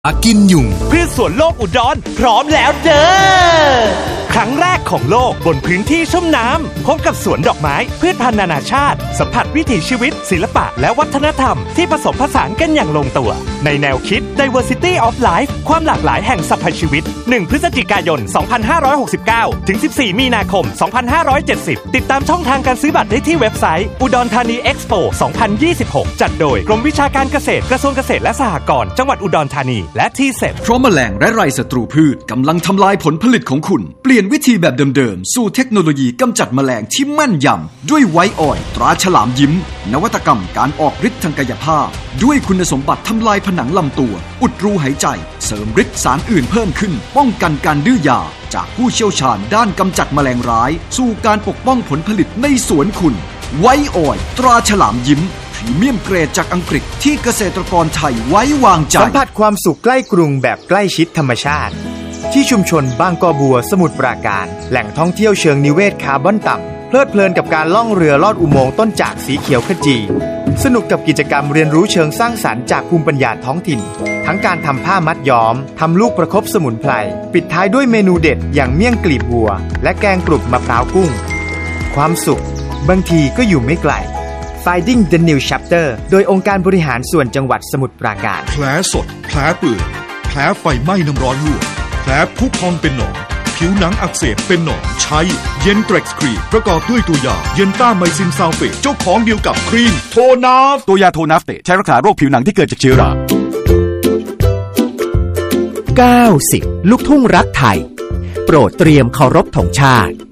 กินยุงพืชสวนโลกอุดรพร้อมแล้วเด้อครั้งแรกของโลกบนพื้นที่ชุ่มน้ำพบกับสวนดอกไม้พืชพันธุ์นานาชาติสัมผัสวิถีชีวิตศิลปะและวัฒนธรรมที่ผสมผสานกันอย่างลงตัวในแนวคิด Diversity of Life ความหลากหลายแห่งสรรพชีวิต1พฤศจิกายน 2569 ถึง 14 มีนาคม 2570 ติดตามช่องทางการซื้อบัตรได้ที่เว็บไซต์อุดรธานีเอ็กซ์โป 2026 จัดโดยกรมวิชาการเกษตรกระทรวงเกษตรและสหกรณ์จังหวัดอุดรธานีและที่เซ็ตเพราะแมลงและไรศัตรูพืชกำลังทำลายผลผลิตของคุณเปลี่ยนวิธีแบบเดิมๆสู่เทคโนโลยีกำจัดแมลงที่แม่นยำด้วยไวท์ออยล์ตราฉลามยิ้มนวัตกรรมการออกฤทธิ์ทางกายภาพด้วยคุณสมบัติทำลายผนังลำตัวอุดรูหายใจเสริมฤทธิ์สารอื่นเพิ่มขึ้นป้องกันการดื้อยาจากผู้เชี่ยวชาญด้านกำจัดแมลงร้ายสู่การปกป้องผลผลิตในสวนคุณไวท์ออยล์ตราฉลามยิ้มพรีเมียมเกรดจากอังกฤษที่เกษตรกรไทยไว้วางใจสัมผัสความสุขใกล้กรุงแบบใกล้ชิดธรรมชาติที่ชุมชนบางกอบัวสมุทรปราการแหล่งท่องเที่ยวเชิงนิเวศคาร์บอนต่ำเพลิดเพลินกับการล่องเรือลอดอุโมงค์ต้นจากสีเขียวขจีสนุกกับกิจกรรมเรียนรู้เชิงสร้างสรรค์จากภูมิปัญญาท้องถิ่นทั้งการทำผ้ามัดย้อมทำลูกประคบสมุนไพรปิดท้ายด้วยเมนูเด็ดอย่างเมี่ยงกลีบบัวและแกงกรุบมะพร้าวกุ้งความสุขบางทีก็อยู่ไม่ไกล Finding the New Chapter โดยองค์การบริหารส่วนจังหวัดสมุทรปราการแผลสดแผลเปื่อยแผลไฟไหม้น้ำร้อนลวกแผลพุพองเป็นหนองผิวหนังอักเสบเป็นหนองใช้เย็นเทร็กซ์ครีมประกอบด้วยตัวยาเย็นต้าไมซินซัลเฟตเจ้าของเดียวกับครีมโทนาฟตัวยาโทนาฟเตใช้รักษาโรคผิวหนังที่เกิดจากเชื้อรา 90ลูกทุ่งรักไทยโปรดเตรียมเคารพธงชาติ